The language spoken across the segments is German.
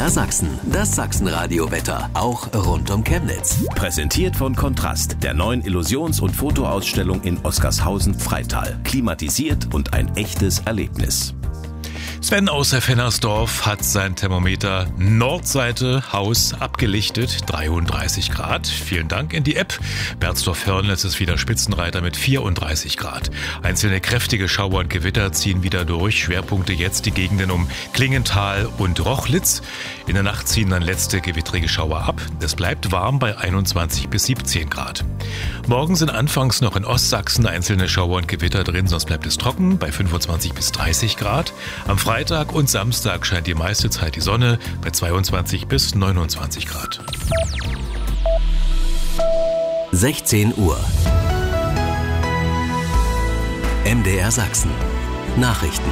MDR Sachsen, das Sachsenradio-Wetter, auch rund um Chemnitz. Präsentiert von Kontrast, der neuen Illusions- und Fotoausstellung in Oskarshausen-Freital. Klimatisiert und ein echtes Erlebnis. Sven aus der Fennersdorf hat sein Thermometer Nordseite Haus abgelichtet, 33 Grad. Vielen Dank in die App. Bernsdorf-Hörnitz ist wieder Spitzenreiter mit 34 Grad. Einzelne kräftige Schauer und Gewitter ziehen wieder durch. Schwerpunkte jetzt die Gegenden um Klingenthal und Rochlitz. In der Nacht ziehen dann letzte gewittrige Schauer ab. Es bleibt warm bei 21 bis 17 Grad. Morgen sind anfangs noch in Ostsachsen einzelne Schauer und Gewitter drin, sonst bleibt es trocken bei 25 bis 30 Grad. Am Freitag und Samstag scheint die meiste Zeit die Sonne bei 22 bis 29 Grad. 16 Uhr. MDR Sachsen. Nachrichten.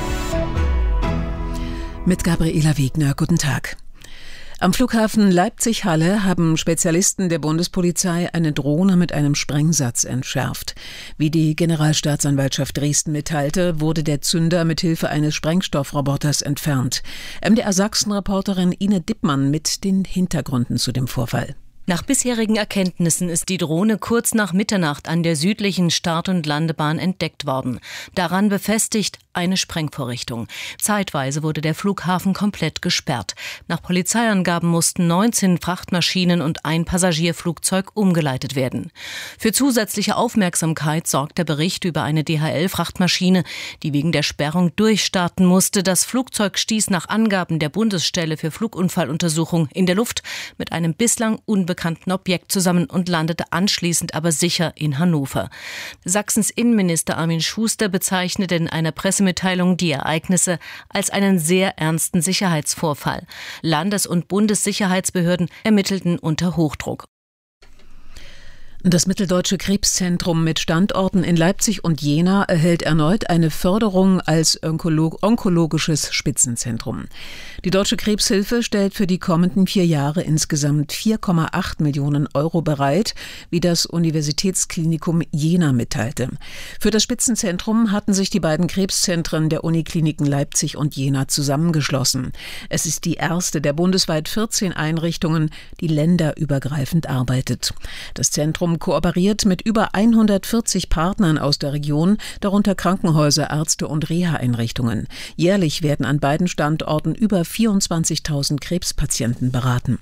Mit Gabriela Wegner, guten Tag. Am Flughafen Leipzig-Halle haben Spezialisten der Bundespolizei eine Drohne mit einem Sprengsatz entschärft. Wie die Generalstaatsanwaltschaft Dresden mitteilte, wurde der Zünder mit Hilfe eines Sprengstoffroboters entfernt. MDR Sachsen-Reporterin Ine Dippmann mit den Hintergründen zu dem Vorfall. Nach bisherigen Erkenntnissen ist die Drohne kurz nach Mitternacht an der südlichen Start- und Landebahn entdeckt worden. Daran befestigt eine Sprengvorrichtung. Zeitweise wurde der Flughafen komplett gesperrt. Nach Polizeiangaben mussten 19 Frachtmaschinen und ein Passagierflugzeug umgeleitet werden. Für zusätzliche Aufmerksamkeit sorgt der Bericht über eine DHL-Frachtmaschine, die wegen der Sperrung durchstarten musste. Das Flugzeug stieß nach Angaben der Bundesstelle für Flugunfalluntersuchung in der Luft mit einem bislang unbekannten Objekt zusammen und landete anschließend aber sicher in Hannover. Sachsens Innenminister Armin Schuster bezeichnete in einer Pressemitteilung die Ereignisse als einen sehr ernsten Sicherheitsvorfall. Landes- und Bundessicherheitsbehörden ermittelten unter Hochdruck. Das Mitteldeutsche Krebszentrum mit Standorten in Leipzig und Jena erhält erneut eine Förderung als onkologisches Spitzenzentrum. Die Deutsche Krebshilfe stellt für die kommenden 4 Jahre insgesamt 4,8 Millionen Euro bereit, wie das Universitätsklinikum Jena mitteilte. Für das Spitzenzentrum hatten sich die beiden Krebszentren der Unikliniken Leipzig und Jena zusammengeschlossen. Es ist die erste der bundesweit 14 Einrichtungen, die länderübergreifend arbeitet. Das Zentrum kooperiert mit über 140 Partnern aus der Region, darunter Krankenhäuser, Ärzte und Reha-Einrichtungen. Jährlich werden an beiden Standorten über 24.000 Krebspatienten beraten.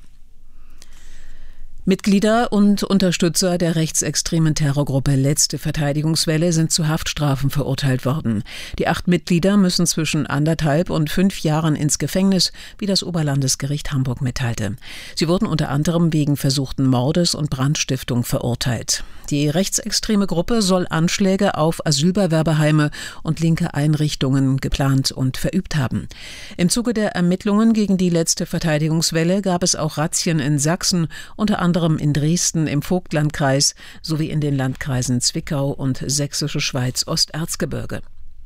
Mitglieder und Unterstützer der rechtsextremen Terrorgruppe Letzte Verteidigungswelle sind zu Haftstrafen verurteilt worden. Die 8 Mitglieder müssen zwischen 1,5 und 5 Jahren ins Gefängnis, wie das Oberlandesgericht Hamburg mitteilte. Sie wurden unter anderem wegen versuchten Mordes und Brandstiftung verurteilt. Die rechtsextreme Gruppe soll Anschläge auf Asylbewerberheime und linke Einrichtungen geplant und verübt haben. Im Zuge der Ermittlungen gegen die Letzte Verteidigungswelle gab es auch Razzien in Sachsen, unter anderem in Dresden im Vogtlandkreis sowie in den Landkreisen Zwickau und Sächsische Schweiz-Osterzgebirge.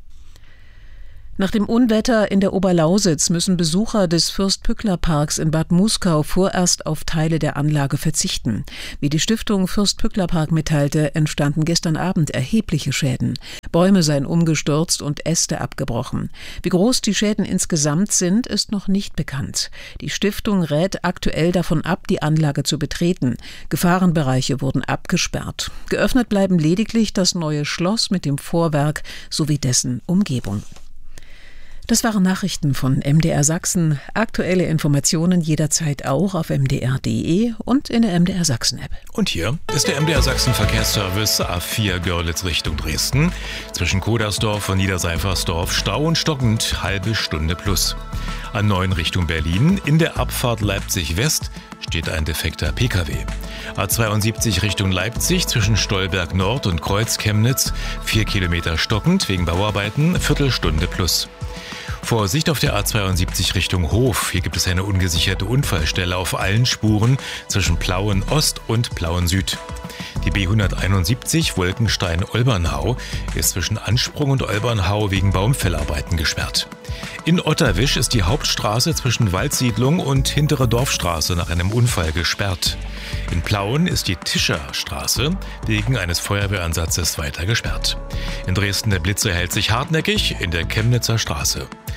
Nach dem Unwetter in der Oberlausitz müssen Besucher des Fürst-Pückler-Parks in Bad Muskau vorerst auf Teile der Anlage verzichten. Wie die Stiftung Fürst-Pückler-Park mitteilte, entstanden gestern Abend erhebliche Schäden. Bäume seien umgestürzt und Äste abgebrochen. Wie groß die Schäden insgesamt sind, ist noch nicht bekannt. Die Stiftung rät aktuell davon ab, die Anlage zu betreten. Gefahrenbereiche wurden abgesperrt. Geöffnet bleiben lediglich das neue Schloss mit dem Vorwerk sowie dessen Umgebung. Das waren Nachrichten von MDR Sachsen. Aktuelle Informationen jederzeit auch auf mdr.de und in der MDR Sachsen-App. Und hier ist der MDR Sachsen Verkehrsservice A4 Görlitz Richtung Dresden. Zwischen Kodersdorf und Niederseifersdorf Stau und stockend, halbe Stunde plus. A9 Richtung Berlin, in der Abfahrt Leipzig West steht ein defekter Pkw. A72 Richtung Leipzig zwischen Stolberg Nord und Kreuz-Chemnitz, 4 Kilometer stockend wegen Bauarbeiten, Viertelstunde plus. Vorsicht auf der A72 Richtung Hof. Hier gibt es eine ungesicherte Unfallstelle auf allen Spuren zwischen Plauen Ost und Plauen Süd. Die B171 Wolkenstein-Olbernhau ist zwischen Ansprung und Olbernhau wegen Baumfellarbeiten gesperrt. In Otterwisch ist die Hauptstraße zwischen Waldsiedlung und Hintere Dorfstraße nach einem Unfall gesperrt. In Plauen ist die Tischerstraße wegen eines Feuerwehransatzes weiter gesperrt. In Dresden der Blitzer hält sich hartnäckig in der Chemnitzer Straße.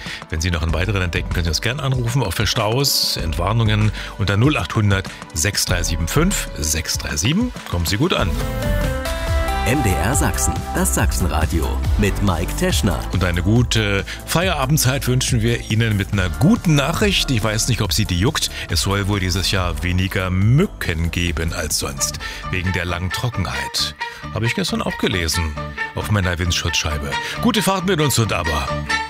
Wenn Sie noch einen weiteren entdecken, können Sie uns gerne anrufen, auch für Staus, Entwarnungen unter 0800 6375 637. Kommen Sie gut an. MDR Sachsen, das Sachsenradio mit Mike Teschner. Und eine gute Feierabendzeit wünschen wir Ihnen mit einer guten Nachricht. Ich weiß nicht, ob Sie die juckt. Es soll wohl dieses Jahr weniger Mücken geben als sonst, wegen der langen Trockenheit. Habe ich gestern auch gelesen auf meiner Windschutzscheibe. Gute Fahrt mit uns und aber.